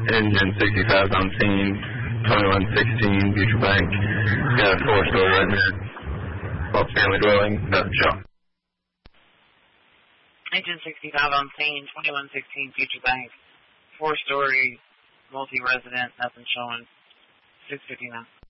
Engine 65 on scene, 2116 Future Bank. Got a 4-story right there. Multi-family dwelling, nothing shown. Engine 65 on scene, 2116 Future Bank. 4-story, multi-resident, nothing showing. 659.